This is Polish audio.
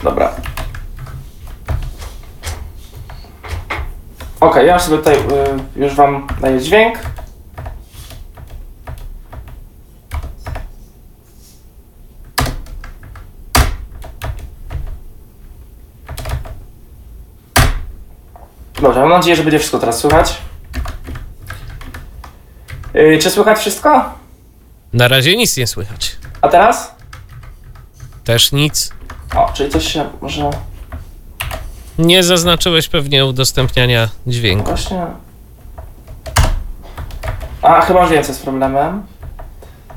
Dobra. Okej, ja sobie tutaj już wam daję dźwięk. Dobrze, mam nadzieję, że będzie wszystko teraz słychać. Czy słychać wszystko? Na razie nic nie słychać. A teraz? Też nic. O, czyli coś się może... Nie zaznaczyłeś pewnie udostępniania dźwięku. Właśnie... A, chyba już wiem, co jest problemem.